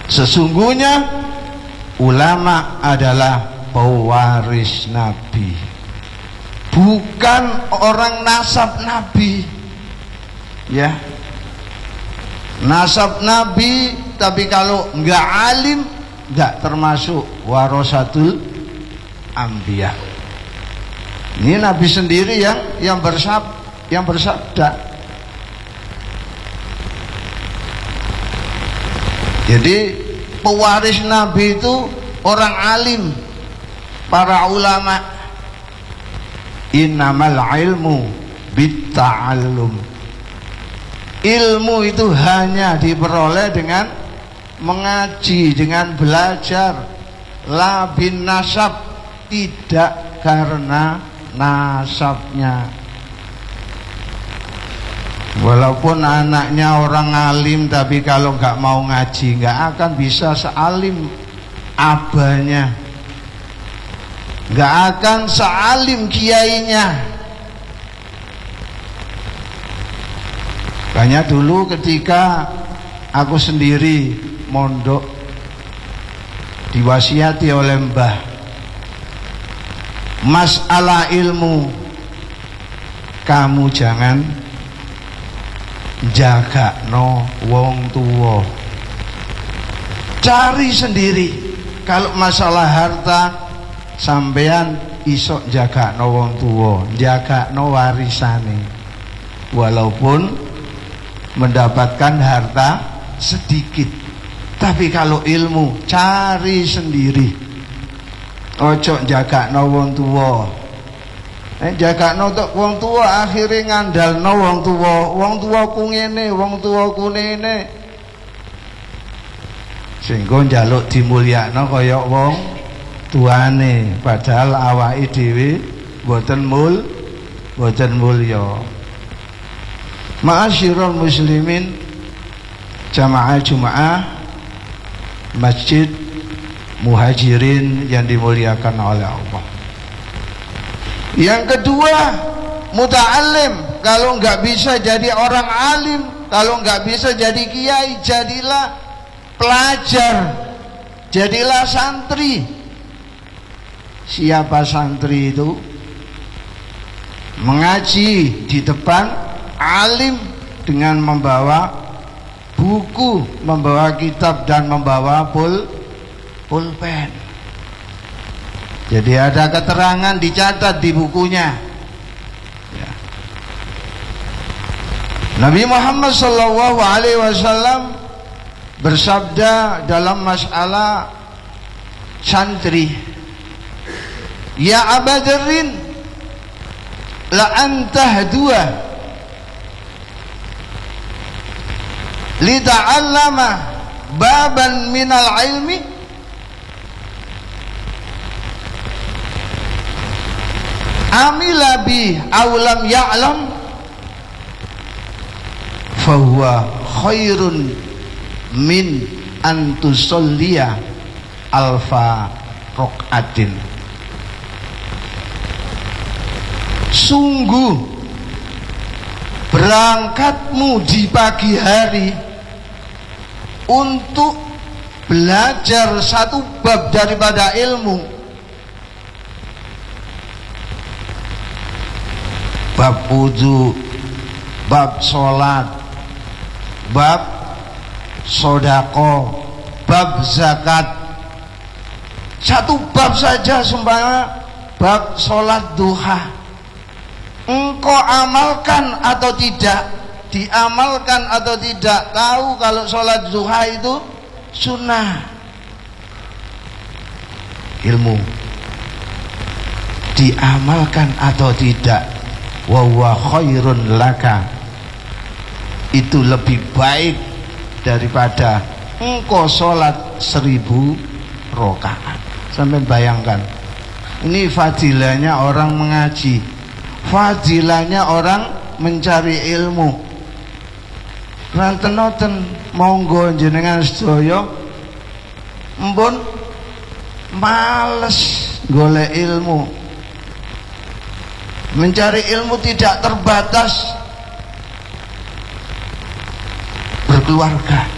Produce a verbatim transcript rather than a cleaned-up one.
Sesungguhnya ulama adalah pewaris Nabi, bukan orang nasab Nabi. Ya, nasab Nabi, tapi kalau enggak alim enggak termasuk warasatul anbiya. Ini Nabi sendiri yang yang bersab yang bersabda. Jadi pewaris Nabi itu orang alim, para ulama. Innamal ilmu bitta'allum. Ilmu itu hanya diperoleh dengan mengaji, dengan belajar. La bin nasab, tidak karena nasabnya. Walaupun anaknya orang alim, tapi kalau nggak mau ngaji nggak akan bisa sealim abahnya, nggak akan sealim kiainya. Banyak dulu ketika aku sendiri mondok, diwasiati oleh mbah, masalah ilmu kamu jangan jaga no wong tuwa, cari sendiri. Kalau masalah harta sampean isok jaga no wong tuwa, jaga no warisane, walaupun mendapatkan harta sedikit. Tapi kalau ilmu cari sendiri, ojo jaga no wong tuwa. Eh, jaga no wong tua akhirnya ngandal no wong tua, wong tua ku ngene, wong tua ku ngene, sehingga njaluk dimulyakno kaya wong tuane, padahal awake dhewe boten mul boten mulya. Ma'asyiral muslimin, jamaah Jumaah Masjid Muhajirin yang dimuliakan oleh Allah. Yang kedua, muta'alim. Kalau nggak bisa jadi orang alim, kalau nggak bisa jadi kiai, jadilah pelajar, jadilah santri. Siapa santri itu? Mengaji di depan alim dengan membawa buku, membawa kitab dan membawa pul pulpen. Jadi ada keterangan dicatat di bukunya. Ya. Nabi Muhammad Sallallahu Alaihi Wasallam bersabda dalam masalah santri, ya Aba Dzarrin, la anta dua li ta'allama baban minal ilmi amila bi awlam ya'lam fahuwa khairun min antusolliya alfa rok'atin. Sungguh berangkatmu di pagi hari untuk belajar satu bab daripada ilmu, bab wudu, bab sholat, bab sodako, bab zakat, satu bab saja sembahnya, bab sholat duha. Engkau amalkan atau tidak? Diamalkan atau tidak? Tahu kalau sholat duha itu sunnah. Ilmu diamalkan atau tidak? Wa huwa khairun laka, itu lebih baik daripada engkau sholat seribu rokaat. Sampai bayangkan, ini fadilahnya orang mengaji, fadilahnya orang mencari ilmu. Ranten-noten monggo jenengan sedaya mpun males golek ilmu. Mencari ilmu tidak terbatas berkeluarga,